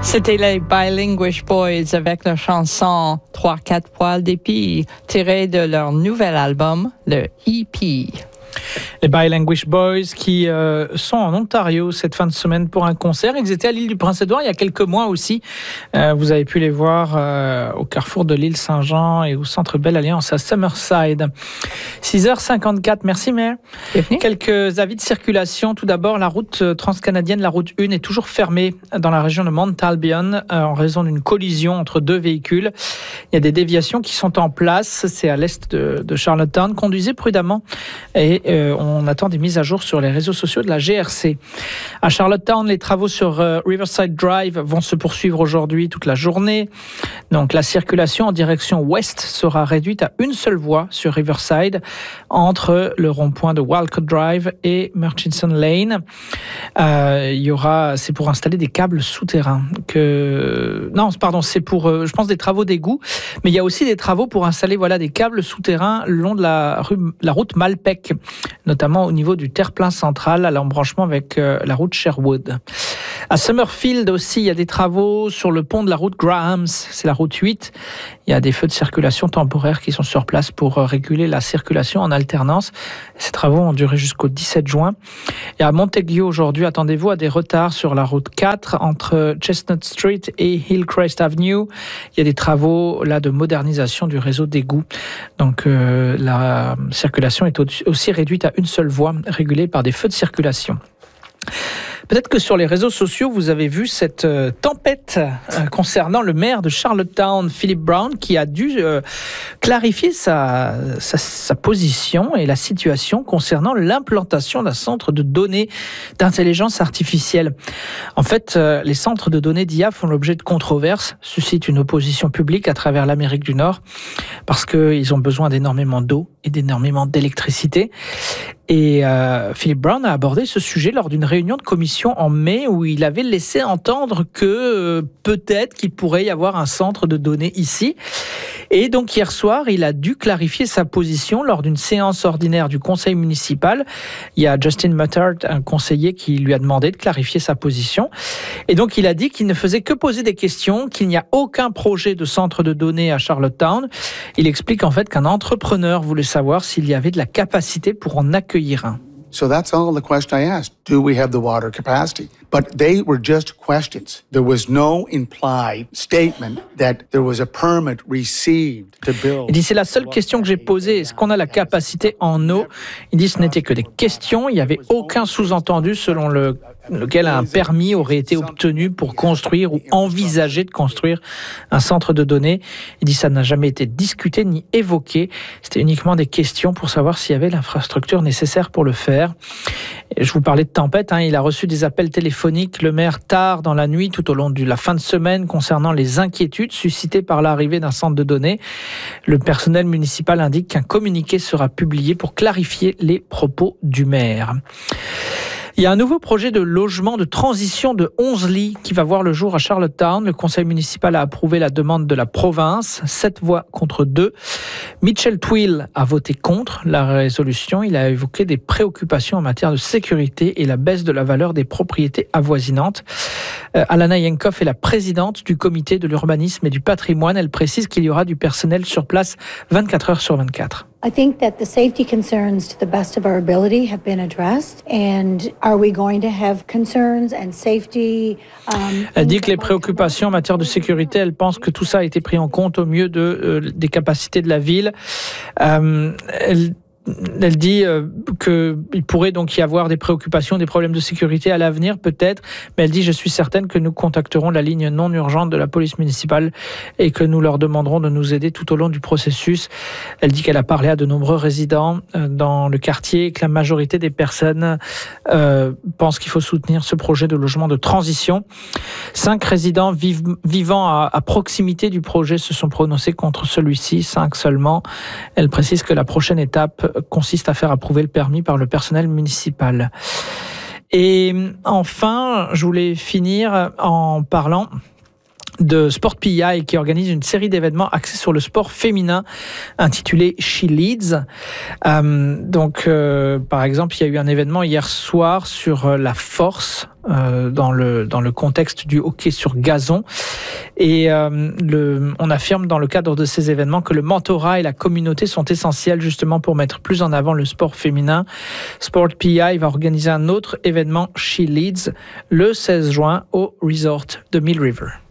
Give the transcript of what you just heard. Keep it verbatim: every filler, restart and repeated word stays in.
C'était les Bilinguish Boys avec la chanson trois quatre poils d'épi, tirée de leur nouvel album, le E P. Les Bilinguish Boys qui euh, sont en Ontario cette fin de semaine pour un concert. Ils étaient à l'île du Prince-Édouard il y a quelques mois aussi. Euh, vous avez pu les voir euh, au carrefour de l'île Saint-Jean et au centre Belle Alliance à Summerside. six heures cinquante-quatre, merci Mère. Quelques avis de circulation. Tout d'abord, la route transcanadienne, la route un, est toujours fermée dans la région de Mount Albion euh, en raison d'une collision entre deux véhicules. Il y a des déviations qui sont en place. C'est à l'est de, de Charlottetown. Conduisez prudemment et euh, on attend des mises à jour sur les réseaux sociaux de la G R C. À Charlottetown, les travaux sur euh, Riverside Drive vont se poursuivre aujourd'hui toute la journée. Donc la circulation en direction ouest sera réduite à une seule voie sur Riverside entre le rond-point de Walcott Drive et Murchison Lane. Euh, il y aura, c'est pour installer des câbles souterrains. Que non, pardon, c'est pour, euh, je pense, des travaux d'égout, mais il y a aussi des travaux pour installer voilà des câbles souterrains le long de la rue, la route Malpec, notamment au niveau du terre-plein central à l'embranchement avec euh, la route Sherwood. À Summerfield aussi, il y a des travaux sur le pont de la route Grahams, c'est la route huit. Il y a des feux de circulation temporaires qui sont sur place pour réguler la circulation en alternance. Ces travaux ont duré jusqu'au dix-sept juin. Et à Montague aujourd'hui, attendez-vous à des retards sur la route quatre entre Chestnut Street et Hillcrest Avenue. Il y a des travaux là de modernisation du réseau d'égouts. Donc euh, la circulation est aussi réduite à une seule voie, régulée par des feux de circulation. Peut-être que sur les réseaux sociaux, vous avez vu cette euh, tempête euh, concernant le maire de Charlottetown, Philip Brown, qui a dû euh, clarifier sa, sa, sa position et la situation concernant l'implantation d'un centre de données d'intelligence artificielle. En fait, euh, les centres de données d'I A font l'objet de controverses, suscitent une opposition publique à travers l'Amérique du Nord, parce qu'ils ont besoin d'énormément d'eau et d'énormément d'électricité. Et euh, Philip Brown a abordé ce sujet lors d'une réunion de commission en mai où il avait laissé entendre que euh, peut-être qu'il pourrait y avoir un centre de données ici. Et donc hier soir, il a dû clarifier sa position lors d'une séance ordinaire du conseil municipal. Il y a Justin Muttart, un conseiller, qui lui a demandé de clarifier sa position. Et donc il a dit qu'il ne faisait que poser des questions, qu'il n'y a aucun projet de centre de données à Charlottetown. Il explique en fait qu'un entrepreneur voulait savoir s'il y avait de la capacité pour en accueillir un. So that's all the question I asked. Do we have the water capacity? But they were just questions. There was no implied statement that there was a permit received to build. Il dit, c'est la seule question que j'ai posée. Est-ce qu'on a la capacité en eau? Il dit, ce n'était que des questions. Il n'y avait aucun sous-entendu selon le, lequel un permis aurait été obtenu pour construire ou envisager de construire un centre de données. Il dit, ça n'a jamais été discuté ni évoqué. C'était uniquement des questions pour savoir s'il y avait l'infrastructure nécessaire pour le faire. Je vous parlais de tempête, hein. Il a reçu des appels téléphoniques, le maire, tard dans la nuit, tout au long de la fin de semaine, concernant les inquiétudes suscitées par l'arrivée d'un centre de données. Le personnel municipal indique qu'un communiqué sera publié pour clarifier les propos du maire. Il y a un nouveau projet de logement de transition de onze lits qui va voir le jour à Charlottetown. Le conseil municipal a approuvé la demande de la province, sept voix contre deux. Mitchell Twill a voté contre la résolution. Il a évoqué des préoccupations en matière de sécurité et la baisse de la valeur des propriétés avoisinantes. Euh, Alana Yankoff est la présidente du comité de l'urbanisme et du patrimoine. Elle précise qu'il y aura du personnel sur place vingt-quatre heures sur vingt-quatre. I think that the safety concerns, to the best of our ability, have been addressed. And are we going to have concerns and safety? Um, elle dit que les préoccupations en matière de sécurité, elle pense que tout ça a été pris en compte au mieux de, euh, des capacités de la ville. Euh, elle Elle dit euh, qu'il pourrait donc y avoir des préoccupations, des problèmes de sécurité à l'avenir peut-être, mais elle dit « Je suis certaine que nous contacterons la ligne non urgente de la police municipale et que nous leur demanderons de nous aider tout au long du processus ». Elle dit qu'elle a parlé à de nombreux résidents euh, dans le quartier et que la majorité des personnes euh, pensent qu'il faut soutenir ce projet de logement de transition. Cinq résidents viv- vivant à, à proximité du projet se sont prononcés contre celui-ci, cinq seulement. Elle précise que la prochaine étape consiste à faire approuver le permis par le personnel municipal. Et enfin, je voulais finir en parlant de Sport P I qui organise une série d'événements axés sur le sport féminin intitulé She Leads. Euh, donc, euh, par exemple, il y a eu un événement hier soir sur la force euh, dans le dans le contexte du hockey sur gazon. Et euh, le, on affirme dans le cadre de ces événements que le mentorat et la communauté sont essentiels justement pour mettre plus en avant le sport féminin. Sport P I va organiser un autre événement She Leads le seize juin au resort de Mill River.